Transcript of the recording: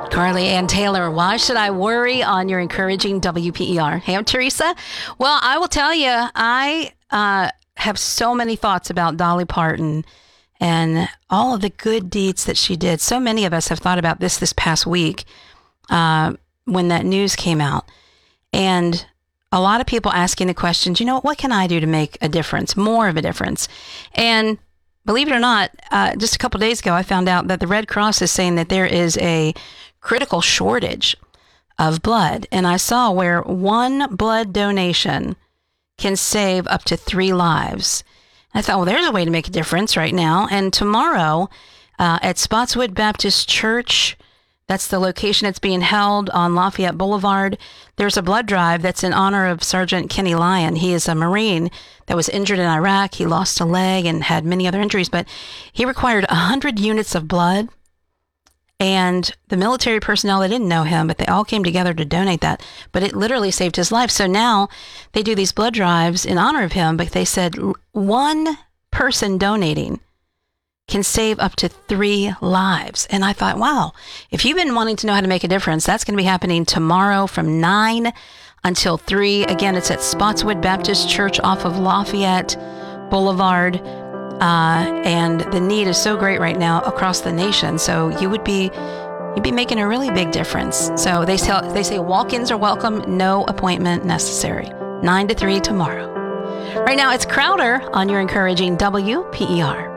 Carly Ann Taylor, why should I worry on your encouraging WPER? Hey, I'm Teresa. Well, I will tell you, I have so many thoughts about Dolly Parton and all of the good deeds that she did. So many of us have thought about this past week when that news came out. And a lot of people asking the questions, what can I do to make a difference, more of a difference? And believe it or not, just a couple days ago, I found out that the Red Cross is saying that there is a critical shortage of blood. And I saw where one blood donation can save up to 3 lives. I thought, well, there's a way to make a difference right now. And tomorrow at Spotswood Baptist Church, that's the location it's being held on Lafayette Boulevard, there's a blood drive that's in honor of Sergeant Kenny Lyon. He is a Marine that was injured in Iraq. He lost a leg and had many other injuries, but he required 100 units of blood. And the military personnel, they didn't know him, but they all came together to donate that. But it literally saved his life. So now they do these blood drives in honor of him, but they said one person donating can save up to 3 lives. And I thought, wow, if you've been wanting to know how to make a difference, that's going to be happening tomorrow from 9 until 3. Again, it's at Spotswood Baptist Church off of Lafayette Boulevard. And the need is so great right now across the nation. So you'd be making a really big difference. So they say walk-ins are welcome, no appointment necessary. 9 to 3 tomorrow. Right now, it's Crowder on your encouraging WPER.